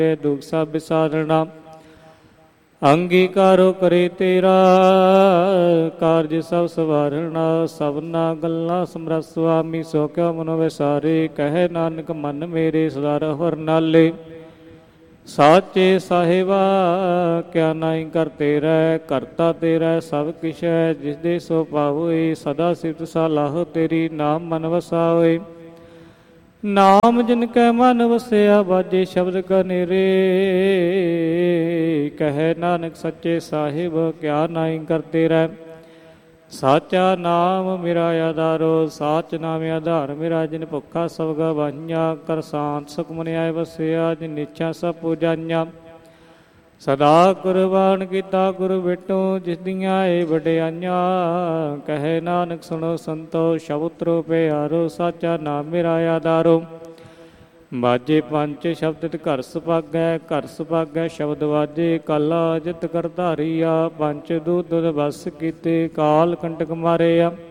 ਦੁਖ ਸਭ ਵਿਸਾਰਣਾ। ਅੰਗੀਕਾਰੋ ਕਰੇ ਤੇਰਾ ਕਾਰਜ ਸਭ ਸਵਾਰਣਾ। ਸਭਨਾ ਗੱਲਾਂ ਸਮਰੱਥ ਸੁਆਮੀ ਸੋ ਕਿਉ ਮਨੋ ਵਿਸਾਰੇ। ਕਹੈ ਨਾਨਕ ਮਨ ਮੇਰੇ ਸਦਾ ਰਹੋ ਨਾਲੇ। ਸਾਚੇ ਸਾਹਿਬਾ ਕਿਆ ਨਾਹੀ ਕਰ ਤੇਰਾ। ਕਰਤਾ ਤੇਰਾ ਸਭ ਕਿਛ ਹੈ ਜਿਸ ਦੇ ਸੋ ਪਾਵੋਏ। ਸਦਾ ਸਿਫਤ ਸਲਾਹੋ ਤੇਰੀ ਨਾਮ ਮਨ ਵਸਾਓਏ। ਨਾਮ ਜਿਨ ਕੈ ਮਨ ਵਸਿਆ ਬਾਜੇ ਸ਼ਬਦ ਕਨੇਰੇ। ਕਹੈ ਨਾਨਕ ਸੱਚੇ ਸਾਹਿਬ ਕਿਆ ਨਾਹੀ ਕਰ ਤੇਰਾ। ਸਾਚਾ ਨਾਮ ਮੇਰਾ ਆਧਾਰੋ। ਸਾਚ ਨਾਮ ਆਧਾਰ ਮੇਰਾ। ਜਿਨ ਭੁੱਖਾ ਸਭ ਗਵਾਈਆਂ। ਕਰ ਸ਼ਾਂਤ ਸੁਖ ਮਨ ਆਏ ਵਸਿਆ। ਜਿਨ ਇੱਛਾ ਸਭ ਪੂਜਾਈਆਂ। ਸਦਾ ਕੁਰਬਾਨ ਕੀਤਾ ਗੁਰੂ ਬਿਟੂ ਜਿਸ ਦੀਆਂ ਏ ਵਡਿਆਈਆਂ। ਕਹੈ ਨਾਨਕ ਸੁਣੋ ਸੰਤੋ ਸ਼ਬਦ ਪਿਆਰੋ। ਸਾਚਾ ਨਾਮ ਮੇਰਾ ਆਧਾਰੋ। ਬਾਜੇ ਪੰਜ ਸ਼ਬਦ ਘਰ ਸੁਭਾਗੈ। ਘਰ ਸੁਭਾਗੈ ਸ਼ਬਦ ਵਾਜੇ। ਕਾਲਾ ਜਿਤ ਕਰ ਧਾਰੀਆ। ਪੰਚ ਦੂਤ ਬਸ ਕੀਤੇ ਕਾਲ ਕੰਟਕ ਮਾਰਿਆ।